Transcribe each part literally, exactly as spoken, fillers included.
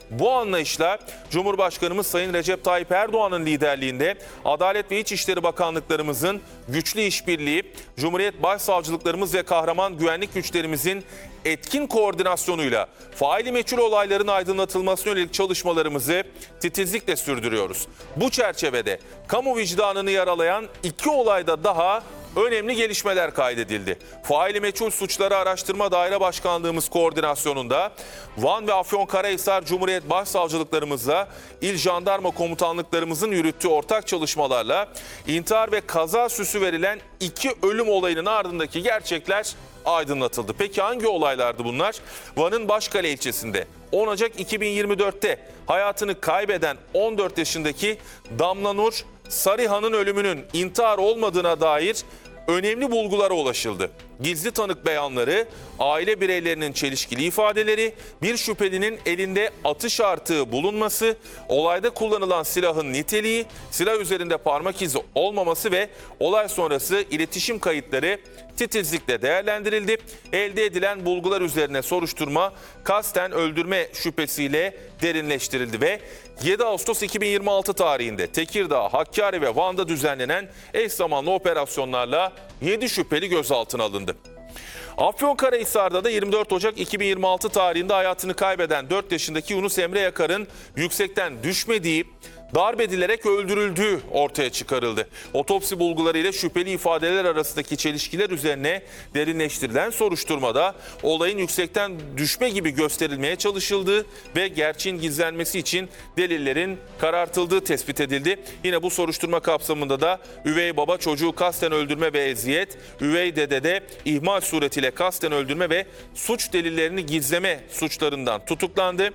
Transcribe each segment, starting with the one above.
Bu anlayışla Cumhurbaşkanımız Sayın Recep Tayyip Erdoğan'ın liderliğinde Adalet ve İçişleri Bakanlıklarımızın güçlü işbirliği, Cumhuriyet Başsavcılıklarımız ve kahraman güvenlik güçlerimizin etkin koordinasyonuyla faili meçhul olayların aydınlatılmasına yönelik çalışmalarımızı titizlikle sürdürüyoruz. Bu çerçevede kamu vicdanını yaralayan iki olayda daha önemli gelişmeler kaydedildi. Faili meçhul suçları araştırma daire başkanlığımız koordinasyonunda Van ve Afyonkarahisar Cumhuriyet Başsavcılıklarımızla İl Jandarma Komutanlıklarımızın yürüttüğü ortak çalışmalarla intihar ve kaza süsü verilen iki ölüm olayının ardındaki gerçekler aydınlatıldı. Peki hangi olaylardı bunlar? Van'ın Başkale ilçesinde on Ocak iki bin yirmi dört'te hayatını kaybeden on dört yaşındaki Damla Nur Sarıhan'ın ölümünün intihar olmadığına dair önemli bulgulara ulaşıldı. Gizli tanık beyanları, aile bireylerinin çelişkili ifadeleri, bir şüphelinin elinde atış artığı bulunması, olayda kullanılan silahın niteliği, silah üzerinde parmak izi olmaması ve olay sonrası iletişim kayıtları titizlikle değerlendirildi. Elde edilen bulgular üzerine soruşturma kasten öldürme şüphesiyle derinleştirildi ve yedi Ağustos iki bin yirmi altı tarihinde Tekirdağ, Hakkari ve Van'da düzenlenen eş zamanlı operasyonlarla yedi şüpheli gözaltına alındı. Afyonkarahisar'da da yirmi dört Ocak iki bin yirmi altı tarihinde hayatını kaybeden dört yaşındaki Yunus Emre Yakar'ın yüksekten düşmediği, darp edilerek öldürüldüğü ortaya çıkarıldı. Otopsi bulgularıyla şüpheli ifadeler arasındaki çelişkiler üzerine derinleştirilen soruşturmada olayın yüksekten düşme gibi gösterilmeye çalışıldığı ve gerçeğin gizlenmesi için delillerin karartıldığı tespit edildi. Yine bu soruşturma kapsamında da üvey baba çocuğu kasten öldürme ve eziyet, üvey dede de ihmal suretiyle kasten öldürme ve suç delillerini gizleme suçlarından tutuklandı.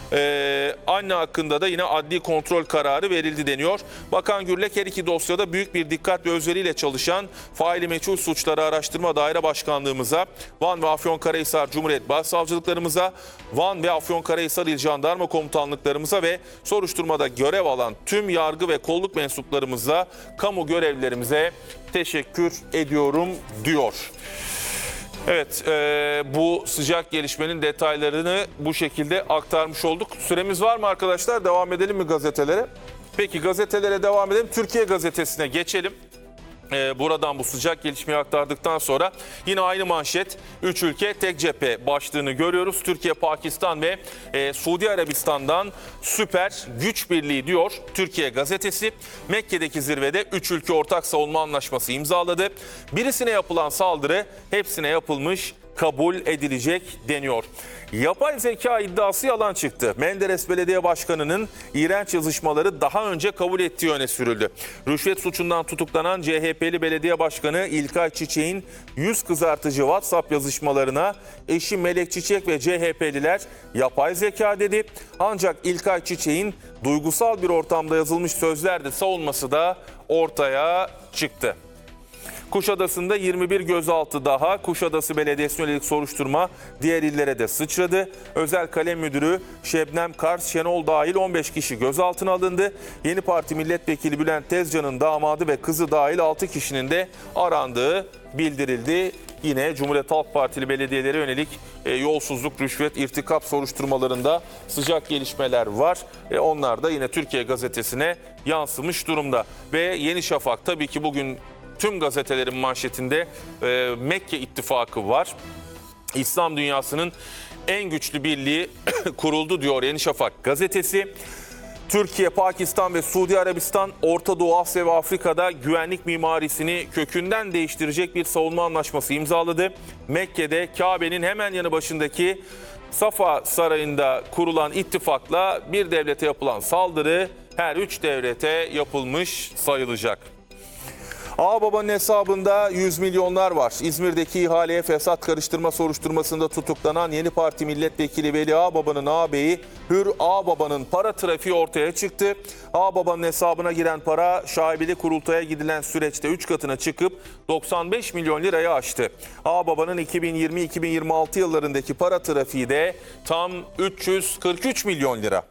Ee, anne hakkında da yine adli kontrol kararı verildi deniyor. Bakan Gürlek her iki dosyada büyük bir dikkat ve özveriyle çalışan faili meçhul suçları araştırma daire başkanlığımıza, Van ve Afyonkarahisar Cumhuriyet Başsavcılıklarımıza, Van ve Afyonkarahisar İl Jandarma Komutanlıklarımıza ve soruşturmada görev alan tüm yargı ve kolluk mensuplarımıza, kamu görevlilerimize teşekkür ediyorum diyor. Evet, e, bu sıcak gelişmenin detaylarını bu şekilde aktarmış olduk. Süremiz var mı arkadaşlar? Devam edelim mi gazetelere? Peki gazetelere devam edelim. Türkiye Gazetesi'ne geçelim. E, buradan bu sıcak gelişmeyi aktardıktan sonra yine aynı manşet, üç ülke tek cephe başlığını görüyoruz. Türkiye, Pakistan ve e, Suudi Arabistan'dan süper güç birliği diyor Türkiye Gazetesi. Mekke'deki zirvede üç ülke ortak savunma anlaşması imzaladı. Birisine yapılan saldırı hepsine yapılmış, kabul edilecek deniyor. Yapay zeka iddiası yalan çıktı. Menderes Belediye Başkanı'nın iğrenç yazışmaları daha önce kabul ettiği öne sürüldü. Rüşvet suçundan tutuklanan C H P'li belediye başkanı İlkay Çiçek'in yüz kızartıcı WhatsApp yazışmalarına eşi Melek Çiçek ve C H P'liler yapay zeka dedi. Ancak İlkay Çiçek'in duygusal bir ortamda yazılmış sözlerde savunması da ortaya çıktı. Kuşadası'nda yirmi bir gözaltı daha. Kuşadası Belediyesi'ne yönelik soruşturma diğer illere de sıçradı. Özel Kalem Müdürü Şebnem Kars Şenol dahil on beş kişi gözaltına alındı. Yeni Parti Milletvekili Bülent Tezcan'ın damadı ve kızı dahil altı kişinin de arandığı bildirildi. Yine Cumhuriyet Halk Partili belediyelere yönelik e, yolsuzluk, rüşvet, irtikap soruşturmalarında sıcak gelişmeler var. E, onlar da yine Türkiye Gazetesi'ne yansımış durumda. Ve Yeni Şafak tabii ki bugün tüm gazetelerin manşetinde e, Mekke ittifakı var. İslam dünyasının en güçlü birliği kuruldu diyor Yeni Şafak gazetesi. Türkiye, Pakistan ve Suudi Arabistan, Orta Doğu, Asya ve Afrika'da güvenlik mimarisini kökünden değiştirecek bir savunma anlaşması imzaladı. Mekke'de Kabe'nin hemen yanı başındaki Safa Sarayı'nda kurulan ittifakla bir devlete yapılan saldırı her üç devlete yapılmış sayılacak. Ağbaba'nın hesabında yüz milyonlar var. İzmir'deki ihaleye fesat karıştırma soruşturmasında tutuklanan Yeni Parti Milletvekili Veli Ağbaba'nın ağabeyi Hür Ağbaba'nın para trafiği ortaya çıktı. Ağbaba'nın hesabına giren para şaibeli kurultaya gidilen süreçte üç katına çıkıp doksan beş milyon lirayı aştı. Ağbaba'nın iki bin yirmi iki bin yirmi altı yıllarındaki para trafiği de tam üç yüz kırk üç milyon lira.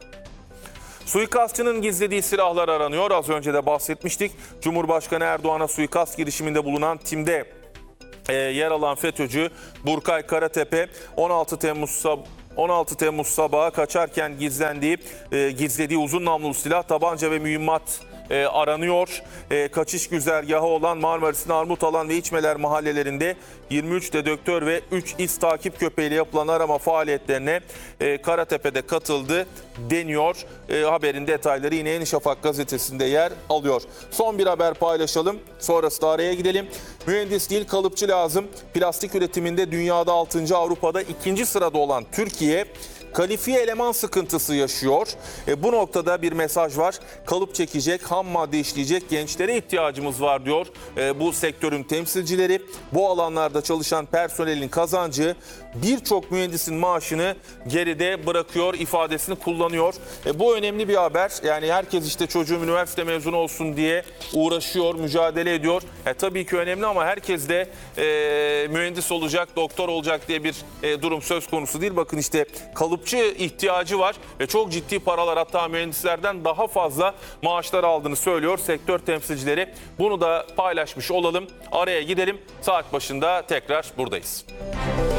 Suikastçının gizlediği silahlar aranıyor. Az önce de bahsetmiştik. Cumhurbaşkanı Erdoğan'a suikast girişiminde bulunan timde e, yer alan FETÖ'cü Burkay Karatepe on altı Temmuz on altı Temmuz sabahı kaçarken gizlendiği, e, gizlediği uzun namlulu silah, tabanca ve mühimmat E, aranıyor. E, kaçış güzergahı olan Marmaris'in Armutalan ve İçmeler mahallelerinde yirmi üç dedektör ve üç iz takip köpeğiyle yapılan arama faaliyetlerine e, Karatepe'de katıldı deniyor. E, haberin detayları yine Yeni Şafak gazetesinde yer alıyor. Son bir haber paylaşalım. Sonrası da araya gidelim. Mühendis değil kalıpçı lazım. Plastik üretiminde dünyada altıncı, Avrupa'da ikinci sırada olan Türkiye kalifiye eleman sıkıntısı yaşıyor. E, bu noktada bir mesaj var. Kalıp çekecek, ham madde işleyecek gençlere ihtiyacımız var diyor e, bu sektörün temsilcileri. Bu alanlarda çalışan personelin kazancı birçok mühendisin maaşını geride bırakıyor ifadesini kullanıyor. E, bu önemli bir haber. Yani herkes işte çocuğum üniversite mezunu olsun diye uğraşıyor, mücadele ediyor. E, tabii ki önemli ama herkes de e, mühendis olacak, doktor olacak diye bir e, durum söz konusu değil. Bakın işte kalıp ihtiyacı var ve çok ciddi paralar, hatta mühendislerden daha fazla maaşlar aldığını söylüyor sektör temsilcileri. Bunu da paylaşmış olalım. Araya gidelim. Saat başında tekrar buradayız.